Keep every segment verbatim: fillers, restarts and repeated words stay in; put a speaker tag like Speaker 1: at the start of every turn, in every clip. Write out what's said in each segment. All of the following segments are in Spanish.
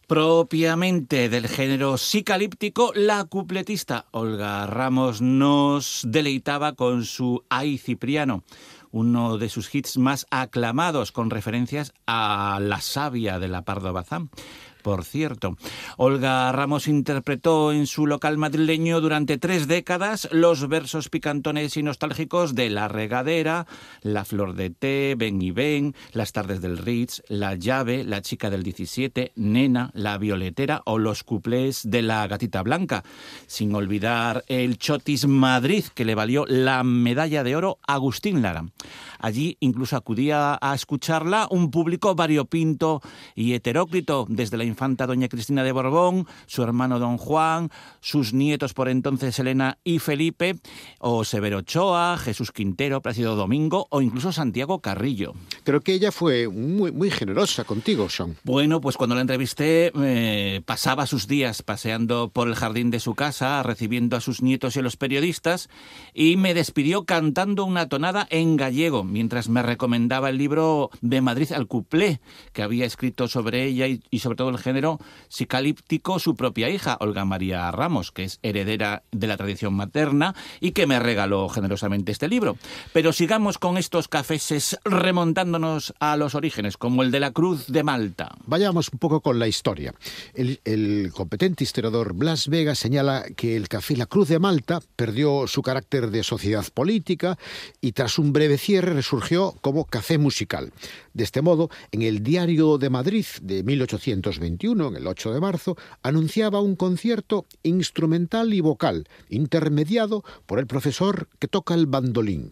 Speaker 1: Propiamente del género psicalíptico, la cupletista Olga Ramos nos deleitaba con su Ay Cipriano, uno de sus hits más aclamados con referencias a la savia de la Pardo Bazán. Por cierto, Olga Ramos interpretó en su local madrileño durante tres décadas los versos picantones y nostálgicos de La Regadera, La Flor de Té, Ven y Ven, Las Tardes del Ritz, La Llave, La Chica del diecisiete, Nena, La Violetera o los cuplés de La Gatita Blanca, sin olvidar el Chotis Madrid, que le valió la medalla de oro a Agustín Lara. Allí incluso acudía a escucharla un público variopinto y heteróclito, desde la infanta doña Cristina de Borbón, su hermano don Juan, sus nietos por entonces Elena y Felipe, o Severo Ochoa, Jesús Quintero, Plácido Domingo o incluso Santiago Carrillo.
Speaker 2: Creo que ella fue muy, muy generosa contigo, Sean.
Speaker 1: Bueno, pues cuando la entrevisté eh, pasaba sus días paseando por el jardín de su casa, recibiendo a sus nietos y a los periodistas, y me despidió cantando una tonada en gallego, mientras me recomendaba el libro De Madrid al Cuplé, que había escrito sobre ella y, y sobre todo el género psicalíptico su propia hija, Olga María Ramos, que es heredera de la tradición materna y que me regaló generosamente este libro. Pero sigamos con estos cafeses remontándonos a los orígenes, como el de la Cruz de Malta.
Speaker 2: Vayamos un poco con la historia. El, el competente historiador Blas Vega señala que el café La Cruz de Malta perdió su carácter de sociedad política y tras un breve cierre resurgió como café musical. De este modo, en el Diario de Madrid de mil ochocientos veintiuno, en el ocho de marzo, anunciaba un concierto instrumental y vocal, intermediado por el profesor que toca el bandolín.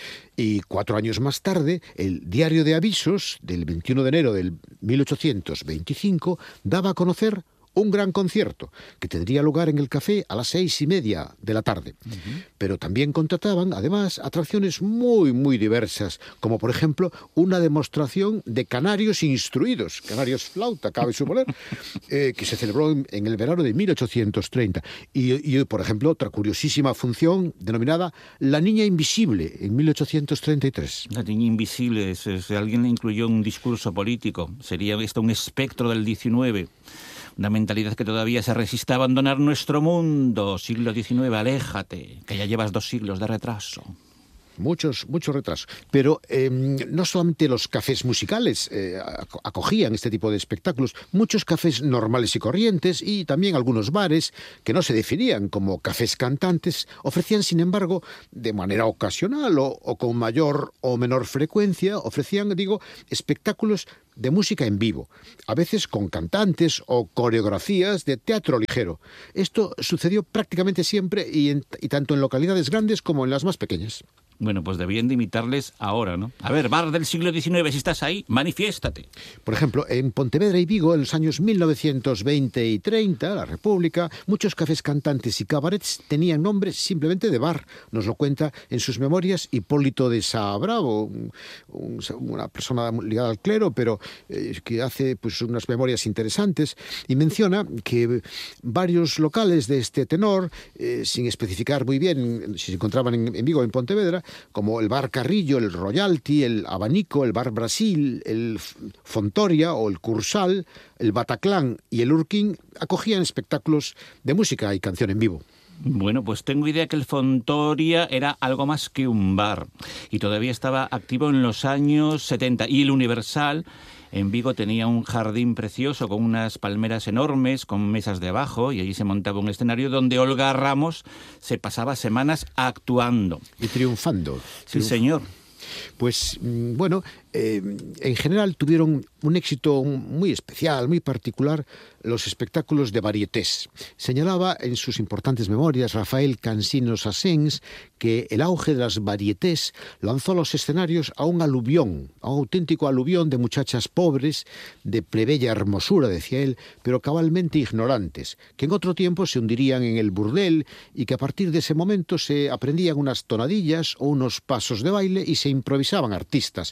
Speaker 2: Y cuatro años más tarde, el Diario de Avisos, del veintiuno de enero del mil ochocientos veinticinco, daba a conocer un gran concierto que tendría lugar en el café a las seis y media de la tarde. Uh-huh. Pero también contrataban, además, atracciones muy, muy diversas, como por ejemplo una demostración de canarios instruidos, canarios flauta, cabe suponer, eh, que se celebró en, en el verano de mil ochocientos treinta. Y, y, por ejemplo, otra curiosísima función denominada La Niña Invisible, en mil ochocientos treinta y tres.
Speaker 1: La Niña Invisible, si, si alguien le incluyó un discurso político, sería esto un espectro del diecinueve. Una mentalidad que todavía se resiste a abandonar nuestro mundo. Siglo diecinueve, aléjate, que ya llevas dos siglos de retraso.
Speaker 2: Muchos, muchos retrasos. Pero eh, no solamente los cafés musicales eh, acogían este tipo de espectáculos, muchos cafés normales y corrientes y también algunos bares que no se definían como cafés cantantes ofrecían, sin embargo, de manera ocasional o, o con mayor o menor frecuencia, ofrecían, digo, espectáculos de música en vivo, a veces con cantantes o coreografías de teatro ligero. Esto sucedió prácticamente siempre y, en, y tanto en localidades grandes como en las más pequeñas.
Speaker 1: Bueno, pues debían de imitarles ahora, ¿no? A ver, bar del siglo diecinueve, si estás ahí, manifiéstate.
Speaker 2: Por ejemplo, en Pontevedra y Vigo, en los años mil novecientos veinte y treinta, la República, muchos cafés cantantes y cabarets tenían nombres simplemente de bar. Nos lo cuenta en sus memorias Hipólito de Saa Bravo, un, un, una persona ligada al clero, pero eh, que hace pues unas memorias interesantes, y menciona que varios locales de este tenor, eh, sin especificar muy bien si se encontraban en, en Vigo o en Pontevedra, como el Bar Carrillo, el Royalty, el Abanico, el Bar Brasil, el Fontoria o el Cursal, el Bataclan y el Urquín, acogían espectáculos de música y canción en vivo.
Speaker 1: Bueno, pues tengo idea que el Fontoria era algo más que un bar y todavía estaba activo en los años setenta. Y el Universal en Vigo tenía un jardín precioso con unas palmeras enormes, con mesas debajo, y allí se montaba un escenario donde Olga Ramos se pasaba semanas actuando.
Speaker 2: Y triunfando.
Speaker 1: Sí,
Speaker 2: Triunf-
Speaker 1: señor.
Speaker 2: Pues, bueno, eh, en general tuvieron un éxito muy especial, muy particular, los espectáculos de varietés. Señalaba en sus importantes memorias Rafael Cansinos Asens que el auge de las varietés lanzó a los escenarios a un aluvión, a un auténtico aluvión de muchachas pobres, de plebeya hermosura, decía él, pero cabalmente ignorantes, que en otro tiempo se hundirían en el burdel y que a partir de ese momento se aprendían unas tonadillas o unos pasos de baile y se improvisaban artistas, con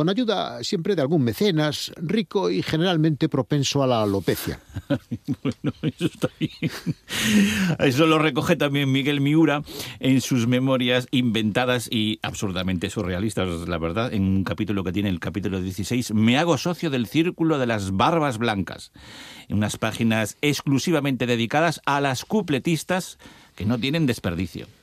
Speaker 2: con ayuda siempre de algún mecenas, rico y generalmente propenso a la alopecia.
Speaker 1: Bueno, eso está bien. Eso lo recoge también Miguel Miura en sus memorias inventadas y absurdamente surrealistas, la verdad, en un capítulo que tiene, el capítulo dieciséis, Me hago socio del Círculo de las Barbas Blancas, en unas páginas exclusivamente dedicadas a las cupletistas que no tienen desperdicio.